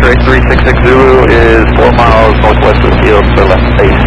X-ray 366 Zulu is 4 miles northwest of the field for left base.